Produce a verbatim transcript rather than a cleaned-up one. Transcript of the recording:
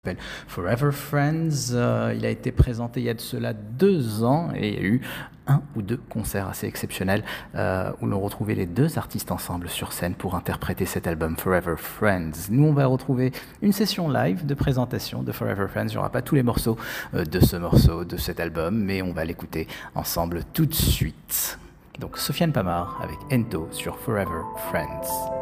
S'appelle Forever Friends. Euh, il a été présenté il y a de cela deux ans et il y a eu un ou deux concerts assez exceptionnels euh, où l'on retrouvait les deux artistes ensemble sur scène pour interpréter cet album Forever Friends. Nous, on va retrouver une session live de présentation de Forever Friends. Il n'y aura pas tous les morceaux euh, de ce morceau, de cet album, mais on va l'écouter ensemble tout de suite. Donc, Sofiane Pamart avec Ento sur Forever Friends.